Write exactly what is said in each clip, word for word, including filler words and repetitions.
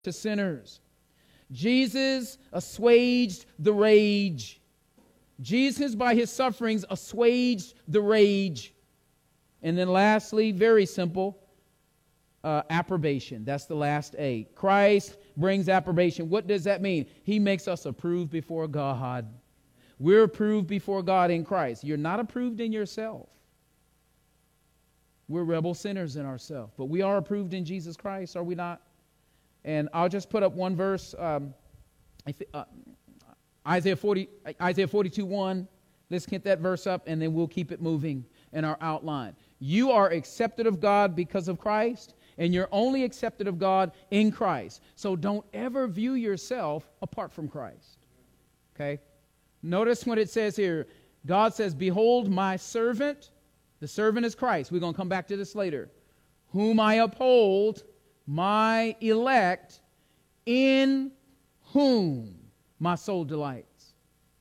to sinners. Jesus assuaged the rage. Jesus, by his sufferings, assuaged the rage. And then lastly, very simple, uh, approbation. That's the last A. Christ brings approbation. What does that mean? He makes us approved before God. We're approved before God in Christ. You're not approved in yourself. We're rebel sinners in ourselves. But we are approved in Jesus Christ, are we not? And I'll just put up one verse. Um, I th- uh, Isaiah forty, Isaiah forty-two one. Let's get that verse up, and then we'll keep it moving in our outline. You are accepted of God because of Christ, and you're only accepted of God in Christ. So don't ever view yourself apart from Christ. Okay? Notice what it says here. God says, behold my servant. The servant is Christ. We're going to come back to this later. Whom I uphold, my elect, in whom my soul delights.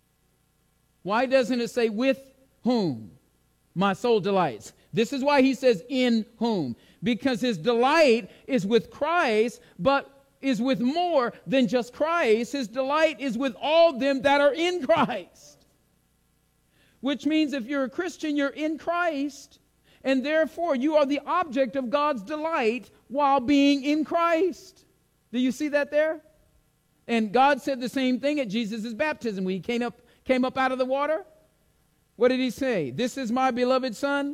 Why doesn't it say with whom my soul delights? This is why he says in whom. Because his delight is with Christ, but is with more than just Christ. His delight is with all them that are in Christ. Which means if you're a Christian, you're in Christ, and therefore you are the object of God's delight while being in Christ. Do you see that there? And God said the same thing at Jesus' baptism when he came up, came up out of the water. What did he say? This is my beloved Son,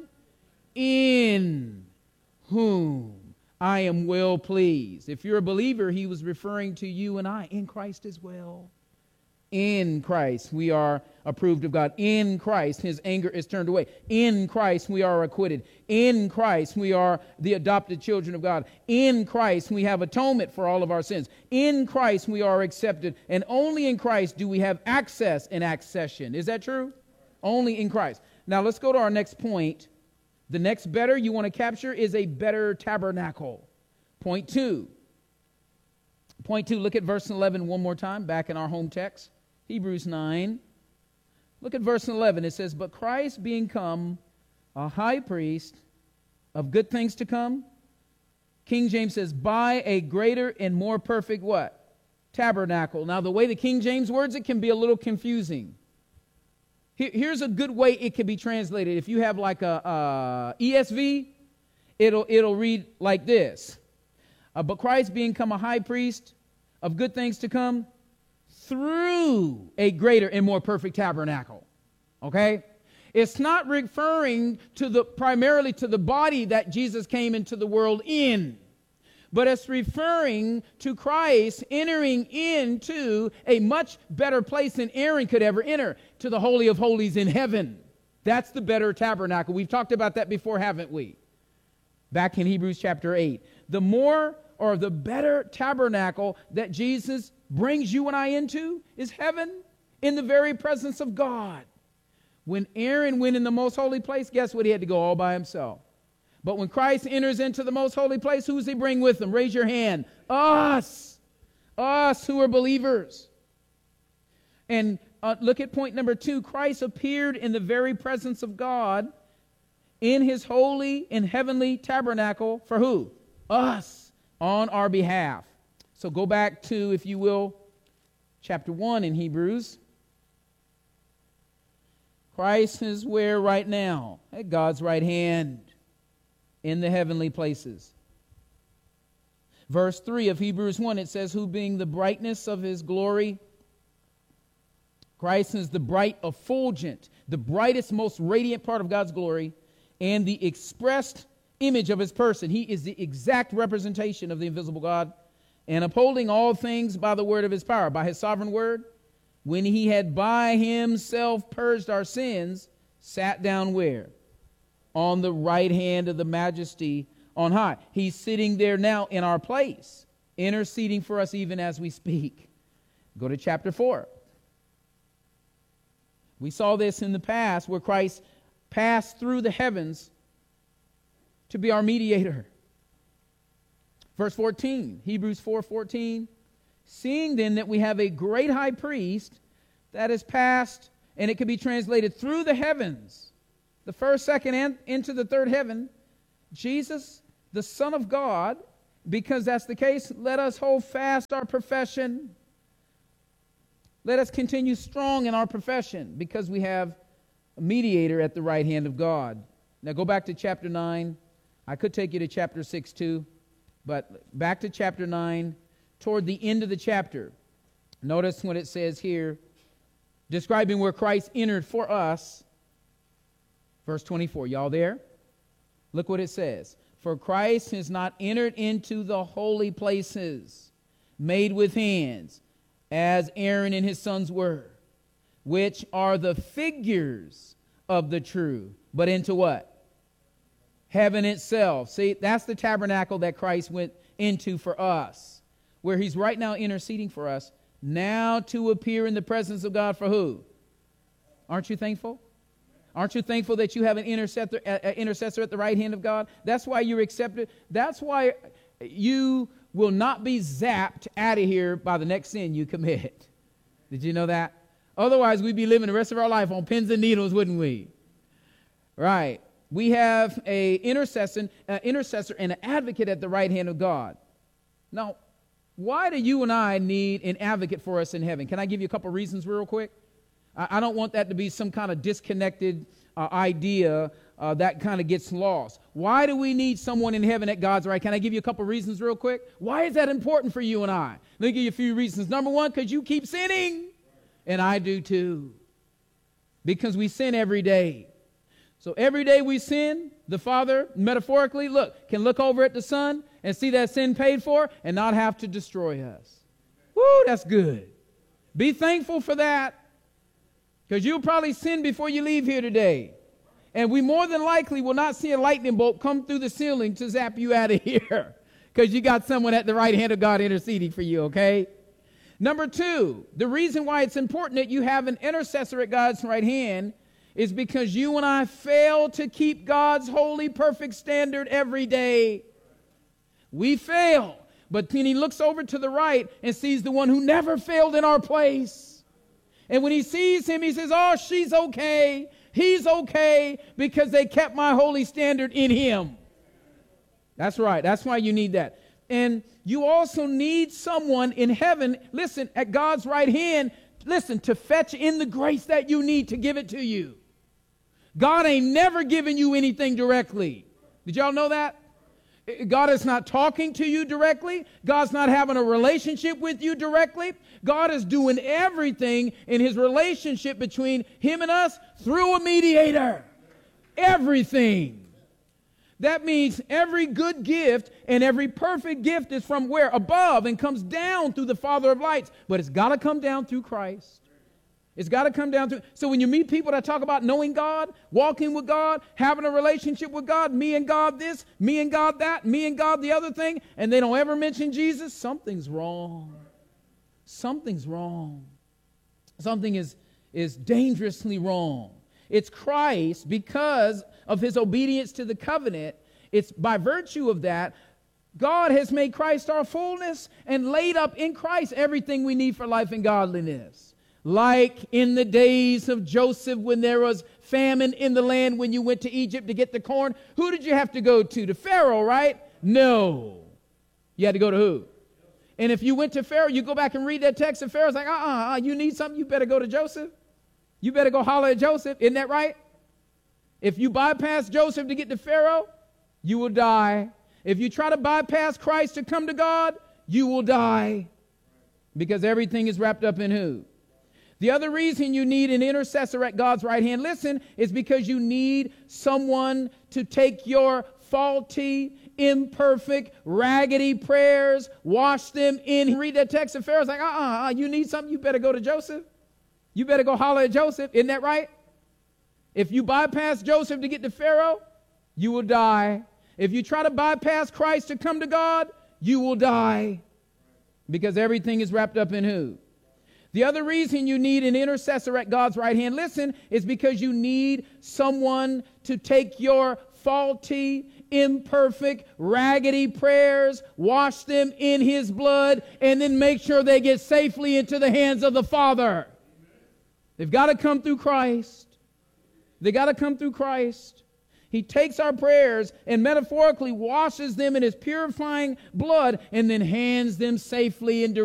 in whom I am well pleased. If you're a believer, he was referring to you and I in Christ as well. In Christ, we are approved of God. In Christ, his anger is turned away. In Christ, we are acquitted. In Christ, we are the adopted children of God. In Christ, we have atonement for all of our sins. In Christ, we are accepted. And only in Christ do we have access and accession. Is that true? Only in Christ. Now, let's go to our next point. The next better you want to capture is a better tabernacle. Point two. Point two, look at verse eleven one more time, back in our home text. Hebrews nine. Look at verse eleven. It says, but Christ being come a high priest of good things to come. King James says, by a greater and more perfect what? Tabernacle. Now, the way the King James words it can be a little confusing. Here's a good way it can be translated. If you have like a, a E S V, it'll, it'll read like this. Uh, but Christ being come a high priest of good things to come through a greater and more perfect tabernacle. Okay? It's not referring to the primarily to the body that Jesus came into the world in, but it's referring to Christ entering into a much better place than Aaron could ever enter, to the Holy of Holies in heaven. That's the better tabernacle. We've talked about that before, haven't we? Back in Hebrews chapter eight. The more or the better tabernacle that Jesus brings you and I into is heaven, in the very presence of God. When Aaron went in the most holy place, guess what? He had to go all by himself. But when Christ enters into the most holy place, who does he bring with him? Raise your hand. Us. Us who are believers. And uh, look at point number two. Christ appeared in the very presence of God in his holy and heavenly tabernacle for who? Us. On our behalf. So go back to, if you will, chapter one in Hebrews. Christ is where right now? At God's right hand. In the heavenly places. Verse three of Hebrews one, it says, who being the brightness of his glory. Christ is the bright effulgent, the brightest, most radiant part of God's glory, and the expressed image of his person. He is the exact representation of the invisible God, and upholding all things by the word of his power, by his sovereign word, when he had by himself purged our sins, sat down where? On the right hand of the majesty on high. He's sitting there now in our place, interceding for us even as we speak. Go to chapter four. We saw this in the past where Christ passed through the heavens to be our mediator. Verse fourteen, Hebrews four fourteen. Seeing then that we have a great high priest that has passed, and it could be translated through the heavens, the first, second, and into the third heaven, Jesus, the Son of God, because that's the case, let us hold fast our profession. Let us continue strong in our profession, because we have a mediator at the right hand of God. Now go back to chapter nine. I could take you to chapter six too, but back to chapter nine, toward the end of the chapter. Notice what it says here, describing where Christ entered for us. Verse twenty-four, y'all there? Look what it says. For Christ has not entered into the holy places made with hands, as Aaron and his sons were, which are the figures of the true, but into what? Heaven itself. See, that's the tabernacle that Christ went into for us, where he's right now interceding for us, now to appear in the presence of God for who? Aren't you thankful? Aren't you thankful that you have an intercessor, uh, intercessor at the right hand of God? That's why you're accepted. That's why you will not be zapped out of here by the next sin you commit. Did you know that? Otherwise, we'd be living the rest of our life on pins and needles, wouldn't we? Right. We have a intercessor, uh, intercessor and an advocate at the right hand of God. Now, why do you and I need an advocate for us in heaven? Can I give you a couple reasons real quick? I don't want that to be some kind of disconnected uh, idea uh, that kind of gets lost. Why do we need someone in heaven at God's right? Can I give you a couple reasons real quick? Why is that important for you and I? Let me give you a few reasons. Number one, because you keep sinning. And I do too. Because we sin every day. So every day we sin, the Father, metaphorically, look, can look over at the Son and see that sin paid for and not have to destroy us. Woo, that's good. Be thankful for that. Because you'll probably sin before you leave here today. And we more than likely will not see a lightning bolt come through the ceiling to zap you out of here. Because you got someone at the right hand of God interceding for you, okay? Number two, the reason why it's important that you have an intercessor at God's right hand is because you and I fail to keep God's holy, perfect standard every day. We fail. But then he looks over to the right and sees the one who never failed in our place. And when he sees him, he says, oh, she's okay. He's okay because they kept my holy standard in him. That's right. That's why you need that. And you also need someone in heaven, listen, at God's right hand, listen, to fetch in the grace that you need to give it to you. God ain't never given you anything directly. Did y'all know that? God is not talking to you directly. God's not having a relationship with you directly. God is doing everything in his relationship between him and us through a mediator. Everything. That means every good gift and every perfect gift is from where? Above, and comes down through the Father of lights. But it's got to come down through Christ. It's got to come down to, so when you meet people that talk about knowing God, walking with God, having a relationship with God, me and God this, me and God that, me and God the other thing, and they don't ever mention Jesus, something's wrong. Something's wrong. Something is, is dangerously wrong. It's Christ, because of his obedience to the covenant, it's by virtue of that, God has made Christ our fullness and laid up in Christ everything we need for life and godliness. Like in the days of Joseph when there was famine in the land when you went to Egypt to get the corn. Who did you have to go to? To Pharaoh, right? No. You had to go to who? And if you went to Pharaoh, you go back and read that text, and Pharaoh's like, uh-uh, uh, you need something, you better go to Joseph. You better go holler at Joseph. Isn't that right? If you bypass Joseph to get to Pharaoh, you will die. If you try to bypass Christ to come to God, you will die. Because everything is wrapped up in who? The other reason you need an intercessor at God's right hand, listen, is because you need someone to take your faulty, imperfect, raggedy prayers, wash them in. Read that text, and Pharaoh's like, uh-uh, uh, you need something, you better go to Joseph. You better go holler at Joseph. Isn't that right? If you bypass Joseph to get to Pharaoh, you will die. If you try to bypass Christ to come to God, you will die. Because everything is wrapped up in who? The other reason you need an intercessor at God's right hand, listen, is because you need someone to take your faulty, imperfect, raggedy prayers, wash them in his blood, and then make sure they get safely into the hands of the Father. They've got to come through Christ. They got to come through Christ. He takes our prayers and metaphorically washes them in his purifying blood and then hands them safely and